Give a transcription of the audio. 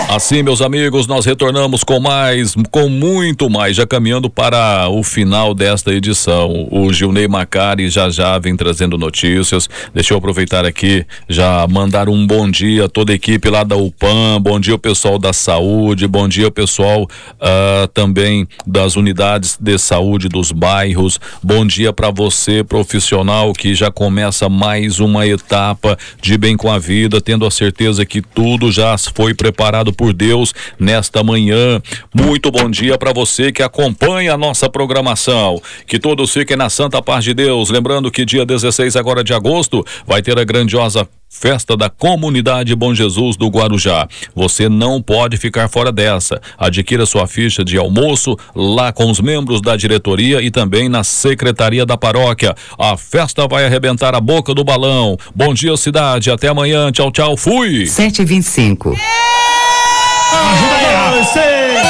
Assim, meus amigos, nós retornamos com muito mais, já caminhando para o final desta edição. O Gilney Macari já vem trazendo notícias. Deixa eu aproveitar aqui, já mandar um bom dia a toda a equipe lá da UPAM, bom dia ao pessoal da saúde, bom dia ao pessoal também das unidades de saúde dos bairros, bom dia para você, profissional, que já começa mais uma etapa de bem com a vida, tendo a certeza que tudo já foi preparado por Deus nesta manhã. Muito bom dia para você que acompanha a nossa programação. Que todos fiquem na santa paz de Deus. Lembrando que dia 16 agora de agosto vai ter a grandiosa Festa da Comunidade Bom Jesus do Guarujá. Você não pode ficar fora dessa. Adquira sua ficha de almoço lá com os membros da diretoria e também na secretaria da paróquia. A festa vai arrebentar a boca do balão. Bom dia, cidade. Até amanhã. Tchau, tchau. Fui. 7h25. Ajuda aí,